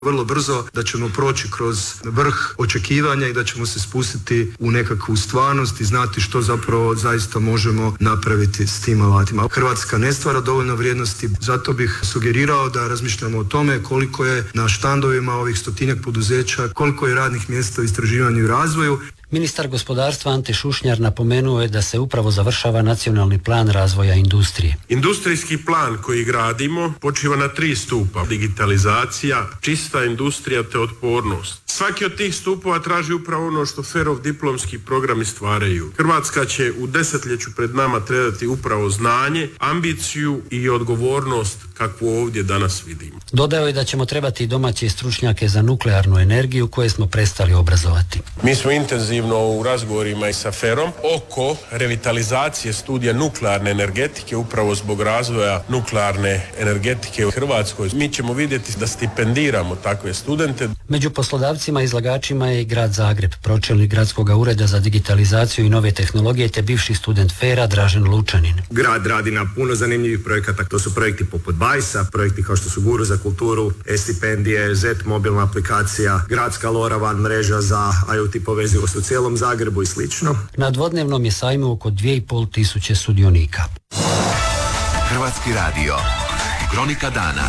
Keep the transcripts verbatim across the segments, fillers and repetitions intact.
vrlo brzo da ćemo proći kroz vrh očekivanja i da ćemo se spustiti u nekakvu stvarnost i znati što zapravo zaista možemo napraviti s tim alatima. Hrvatska ne stvara dovoljno vrijednosti, zato bih sugerirao da razmišljamo o tome koliko je na štandovima ovih stotinjak poduzeća, koliko je radnih mjesta u istraživanju i razvoju. Ministar gospodarstva Ante Šušnjar napomenuo je da se upravo završava nacionalni plan razvoja industrije. Industrijski plan koji gradimo počiva na tri stupa: digitalizacija, čista industrija te otpornost. Svaki od tih stupova traži upravo ono što Ferov diplomski programi stvaraju. Hrvatska će u desetljeću pred nama trebati upravo znanje, ambiciju i odgovornost kakvu ovdje danas vidimo. Dodao je da ćemo trebati domaće stručnjake za nuklearnu energiju koje smo prestali obrazovati. Mi smo intenzivno u razgovorima i sa Ferom oko revitalizacije studija nuklearne energetike upravo zbog razvoja nuklearne energetike u Hrvatskoj. Mi ćemo vidjeti da stipendiramo takve studente. Među poslodavcima i izlagačima je i grad Zagreb, pročelnik gradskog ureda za digitalizaciju i nove tehnologije te bivši student Fera Dražen Lučanin. Grad radi na puno zanimljivih projekata, to su projekti poput Bajsa, projekti kao što su Guru za kulturu, e-stipendije, Z mobilna aplikacija, gradska LoRaWAN mreža za I O T povezivost u cijelom Zagrebu i slično. Na dvodnevnom je sajmu oko dvije i pol tisuće sudionika. Hrvatski radio. Kronika dana.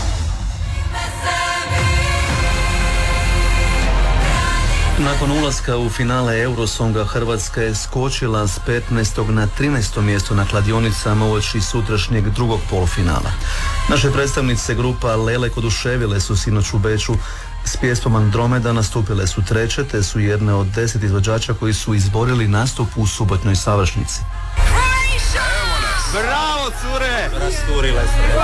Nakon ulaska u finale Eurosonga Hrvatska je skočila s petnaestog na trinaesto mjesto na kladionicama uoči sutrašnjeg drugog polufinala. Naše predstavnice grupa Lelek oduševile su sinoć u Beču s pjesmom Andromeda, nastupile su treće te su jedne od deset izvođača koji su izborili nastup u subotnjoj Savršnici. Bravo, cure! Rasturile ste.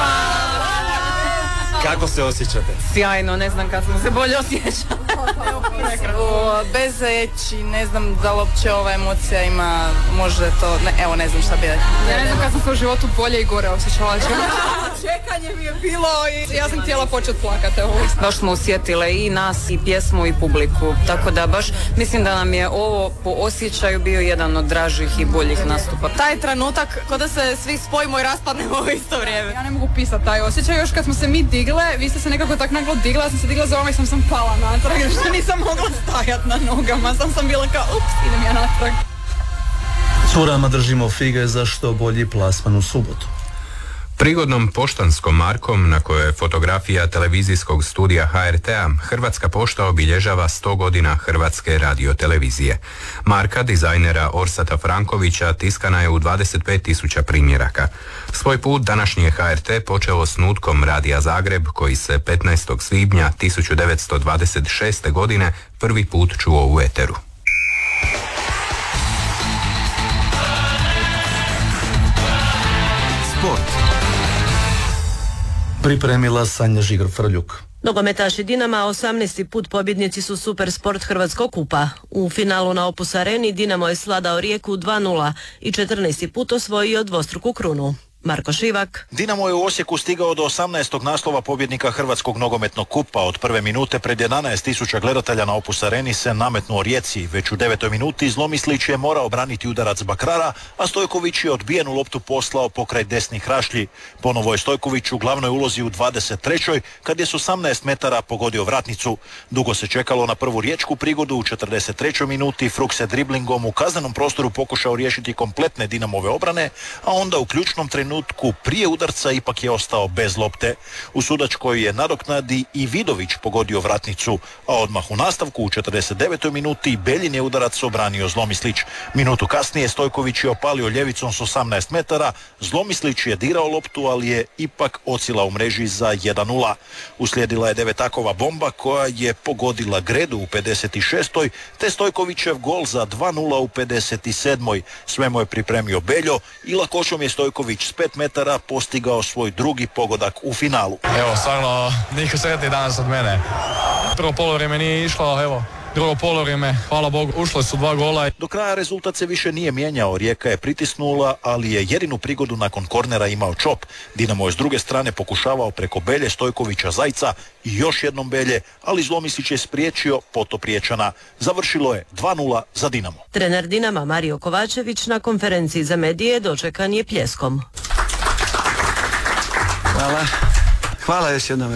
Kako se osjećate? Sjajno, ne znam kad sam se bolje osjećala. Bez reći, ne znam da li uopće ova emocija ima, može to, ne, evo ne znam šta bi rekla. Ja ne znam kad sam se u životu bolje i gore osjećala. Čekanje mi je bilo i ja sam htjela početi plakati. Baš smo osjetile i nas i pjesmu i publiku, tako da baš mislim da nam je ovo po osjećaju bio jedan od dražih i boljih nastupa. Taj trenutak kod da se svi spojimo i raspadnemo u isto vrijeme. Ja ne mogu pisati taj osjećaj, još kad smo se mi digle, vi ste se nekako tak naglo digla, ja sam se digla za ovome i sam sam pala natrag, što nisam mogla stajati na nogama, sam sam bila kao ups, idem ja natrag. Curama držimo fige za što bolji plasman u subotu. Prigodnom poštanskom markom na kojoj je fotografija televizijskog studija H R T-a, Hrvatska pošta obilježava sto godina Hrvatske radiotelevizije. Marka dizajnera Orsata Frankovića tiskana je u dvadeset pet tisuća primjeraka. Svoj put današnji je H R T počeo osnutkom Radija Zagreb, koji se petnaestog svibnja tisuću devetsto dvadeset šeste. godine prvi put čuo u eteru. Sport. Pripremila Sanja Žigr-Frljuk. Nogometaši Dinama osamnaesti put pobjednici su Super Sport Hrvatskog kupa. U finalu na Opus Areni Dinamo je svladao Rijeku dva nula i četrnaesti put osvojio dvostruku krunu. Marko Šivak. Dinamo je u Osijeku stigao do osamnaestog naslova pobjednika Hrvatskog nogometnog kupa. Od prve minute pred jedanaest tisuća gledatelja na Opus Areni se nametnuo Rijeci. Već u devetoj minuti Zlomislić je morao braniti udarac Bakrara, a Stojković je odbijenu loptu poslao pokraj desnih rašlji. Ponovo je Stojković u glavnoj ulozi u dvadeset trećoj kad je s osamnaest metara pogodio vratnicu. Dugo se čekalo na prvu riječku prigodu. U četrdeset trećoj minuti Fruk se driblingom u kaznenom prostoru pokušao riješiti kompletne Dinamove obrane, a onda u ključnom trenutku prije udarca ipak je ostao bez lopte. U sudačkoj je nadoknadi i Vidović pogodio vratnicu, a odmah u nastavku u četrdeset devetoj minuti Beljin je udarac obranio Zlomislić. Minutu kasnije Stojković je opalio ljevicom s osamnaest metara, Zlomislić je dirao loptu, ali je ipak ocila u mreži za jedan nula. Uslijedila je devetakova bomba koja je pogodila Gredu u pedeset šestoj te Stojkovićev gol za dva nula u pedeset sedmoj. Sve mu je pripremio Beljo i lakoćom je Stojković s pet metara postigao svoj drugi pogodak u finalu. Evo, stvarno, niko sretni danas od mene. Prvo polovrijeme nije išlo, evo, drugo polovrijeme, hvala Bogu, ušle su dva gola. Do kraja rezultat se više nije mijenjao, Rijeka je pritisnula, ali je jedinu prigodu nakon kornera imao Čop. Dinamo je s druge strane pokušavao preko Belje, Stojkovića, Zajca i još jednom Belje, ali Zlomislić je spriječio potop Riječana. Završilo je dva nula za Dinamo. Trener Dinama Mario Kovačević na konferenciji za medije dočekan je pljeskom. Hvala. Hvala još jednom, evo.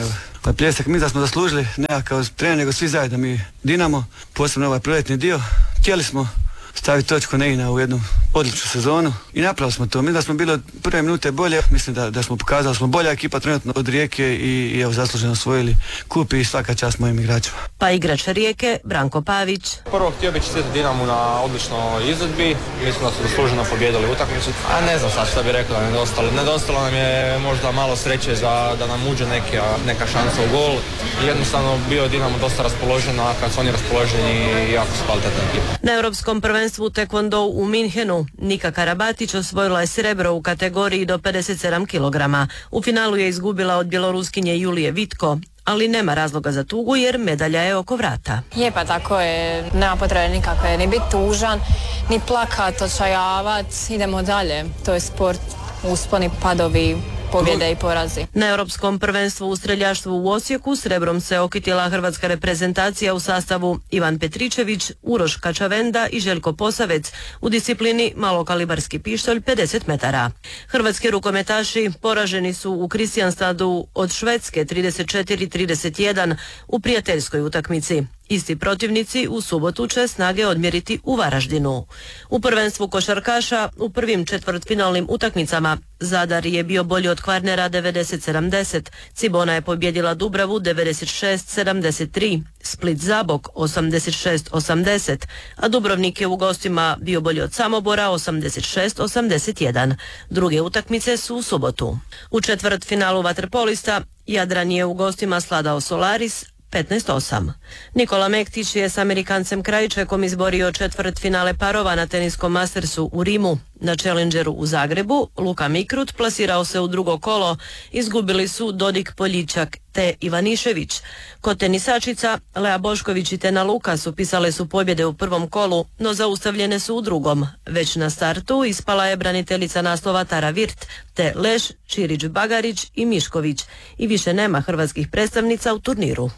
Pa Pljesak, mi da smo zaslužili, ne kao trener, nego svi zajedno mi Dinamo, posebno ovaj proletni dio. Htjeli smo staviti točku Neina u jednu odličnu sezonu i napravili smo to. Mi da smo bili od prve minute bolje, mislim da, da smo pokazali, smo bolja ekipa trenutno od Rijeke i, i evo zasluženo osvojili kup i svaka čast mojim igračima. Pa igrač Rijeke, Branko Pavić. Prvo htio bih čestitati Dinamu na odličnoj izvedbi, mislim da su zasluženo pobijedili utakmicu. A ne znam sad šta bi rekla, nedostalo. Nedostalo nam je možda malo sreće za da nam uđe neka, neka šansa u gol. Jednostavno bio je Dinamo dosta raspoložen, a kad su oni raspoloženi jako su kvalitetna ekipa. Na Europskom prvenstvu u tekvondou u Minhenu Nika Karabatić osvojila je srebro u kategoriji do pedeset sedam kilograma. U finalu je izgubila od bjeloruskinje Julije Vitko, ali nema razloga za tugu jer medalja je oko vrata. Je, pa tako je, nema potrebe nikakve ni biti tužan, ni plakat, očajavat, idemo dalje. To je sport, usponi, padovi, pobjede i porazi. Na Europskom prvenstvu u streljaštvu u Osijeku srebrom se okitila hrvatska reprezentacija u sastavu Ivan Petričević, Uroš Kačavenda i Željko Posavec u disciplini malokalibarski pištolj pedeset metara. Hrvatski rukometaši poraženi su u Kristianstadu od Švedske trideset četiri trideset jedan u prijateljskoj utakmici. Isti protivnici u subotu će snage odmjeriti u Varaždinu. U prvenstvu košarkaša u prvim četvrtfinalnim utakmicama Zadar je bio bolji od Kvarnera devedeset sedamdeset, Cibona je pobjedila Dubravu devedeset šest sedamdeset tri, Split Zabok osamdeset šest osamdeset, a Dubrovnik je u gostima bio bolji od Samobora osamdeset šest osamdeset jedan. Druge utakmice su u subotu. U četvrtfinalu vaterpolista Jadran je u gostima sladao Solaris petnaest osam. Nikola Mektić je s Amerikancem Krajčekom izborio četvrtfinale parova na teniskom Mastersu u Rimu. Na Challengeru u Zagrebu Luka Mikrut plasirao se u drugo kolo. Izgubili su Dodik Poljičak te Ivanišević. Kod tenisačica Lea Bošković i Tena Lukas upisale su pobjede u prvom kolu, no zaustavljene su u drugom. Već na startu ispala je braniteljica naslova Tara Virt, te Leš, Čirić Bagarić i Mišković. I više nema hrvatskih predstavnica u turniru.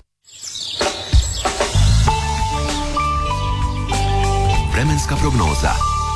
Vremenska prognoza.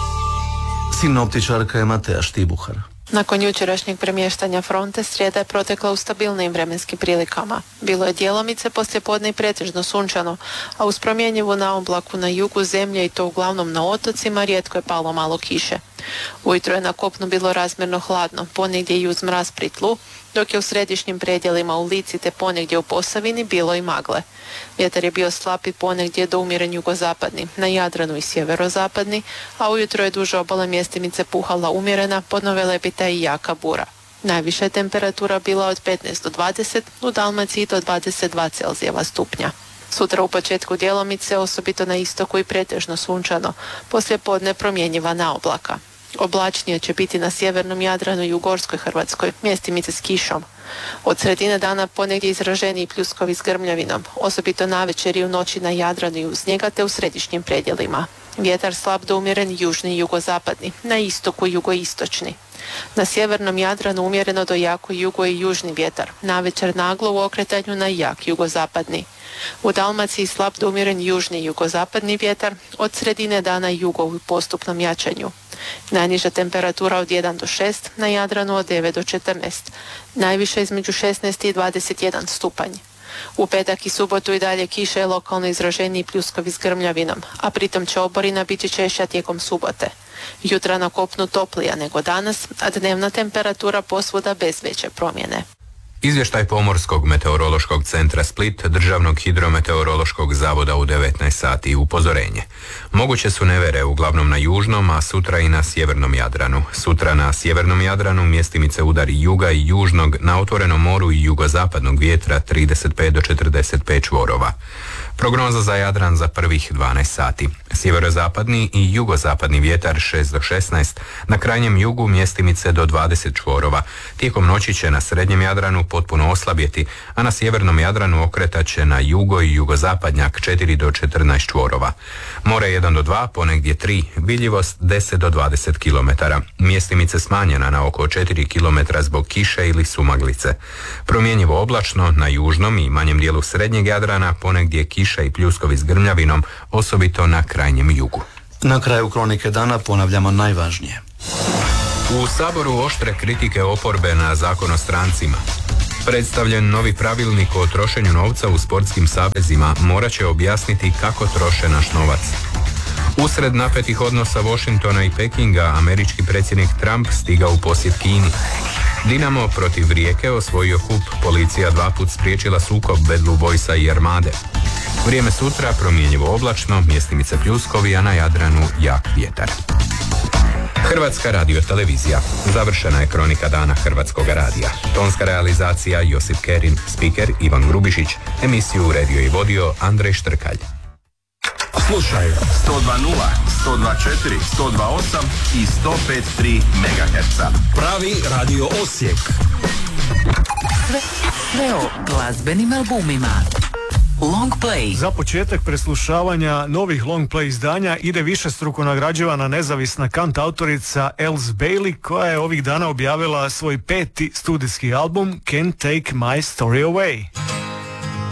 Sinoptičarka je Mateja Štibuhar. Nakon jučerašnjeg premještanja fronte, srijeda je protekla u stabilnim vremenskim prilikama. Bilo je djelomice poslijepodne i pretežno sunčano, a uz promjenjivu naoblaku na jugu zemlje i to uglavnom na otocima rijetko je palo malo kiše. Ujutro je na kopnu bilo razmjerno hladno, ponegdje i uz mraz pri tlu, dok je u središnjim predjelima u Lici te ponegdje u Posavini bilo i magle. Vjetar je bio slab i ponegdje do umjeren jugozapadni, na Jadranu i sjeverozapadni, a ujutro je duže obale mjestimice puhala umjerena, podnove lepita i jaka bura. Najviša je temperatura bila od petnaest do dvadeset, u Dalmaciji do dvadeset dva Celzijeva stupnja. Sutra u početku djelomice, osobito na istoku i pretežno sunčano, poslije podne promjenjiva naoblaka. Oblačnije će biti na sjevernom Jadranu i u Gorskoj Hrvatskoj, mjestimice s kišom. Od sredine dana ponegdje izraženiji pljuskovi s grmljavinom, osobito navečer i u noći na Jadranu i uz njega te u središnjim predjelima. Vjetar slab do umjeren južni i jugozapadni, na istoku jugoistočni. Na sjevernom Jadranu umjereno do jako jugo i južni vjetar, navečer naglo u okretanju na jak jugozapadni. U Dalmaciji slab do umjeren južni i jugozapadni vjetar, od sredine dana jugo u postupnom jačanju. Najniža temperatura od jedan do šest, na Jadranu od devet do četrnaest, najviše između šesnaest i dvadeset jedan stupanj. U petak i subotu i dalje kiša je lokalno izraženiji pljuskovi s grmljavinom, a pritom će oborina biti češća tijekom subote. Jutra na kopnu toplija nego danas, a dnevna temperatura posvuda bez veće promjene. Izvještaj Pomorskog meteorološkog centra Split, Državnog hidrometeorološkog zavoda u devetnaest sati. Upozorenje. Moguće su nevere uglavnom na južnom, a sutra i na sjevernom Jadranu. Sutra na sjevernom Jadranu mjestimice udari juga i južnog, na otvorenom moru i jugozapadnog vjetra trideset pet do četrdeset pet čvorova. Prognoza za Jadran za prvih dvanaest sati. Sjeverozapadni i jugozapadni vjetar šest do šesnaest, na krajnjem jugu mjestimice do dvadeset čvorova. Tijekom noći će na srednjem Jadranu potpuno oslabjeti, a na sjevernom Jadranu okretat će na jugo i jugozapadnjak četiri do četrnaest čvorova. More jedan do dva, ponegdje tri, vidljivost deset do dvadeset kilometara. Mjestimice smanjena na oko četiri kilometra zbog kiše ili sumaglice. Promjenjivo oblačno na južnom i manjem dijelu srednjeg Jadrana, ponegdje kiša i pljuskovi s grmljavinom, osobito na krajnjem jugu. Na kraju kronike dana ponavljamo najvažnije. U Saboru oštre kritike oporbe na Zakon o strancima. Predstavljen novi pravilnik o trošenju novca u sportskim savezima morat će objasniti kako troše naš novac. Usred napetih odnosa Washingtona i Pekinga, američki predsjednik Trump stigao u posjet Kini. Dinamo protiv Rijeke osvojio kup, policija dva put spriječila sukob Bad Boysa i Armade. Vrijeme sutra promjenjivo oblačno, mjestimice pljuskovi, a na Jadranu jak vjetar. Hrvatska radiotelevizija. Završena je kronika dana Hrvatskog radija. Tonska realizacija Josip Kerin, speaker Ivan Grubišić, emisiju uredio i vodio Andrej Štrkalj. Slušaj sto dva nula, sto dva četiri, sto dva osam i sto pet tri megaherca. Pravi radio Osijek. Sve, sve o glazbenim albumima. Long play. Za početak preslušavanja novih long play izdanja ide višestruko nagrađivana nezavisna kant autorica Els Bailey, koja je ovih dana objavila svoj peti studijski album Can't Take My Story Away.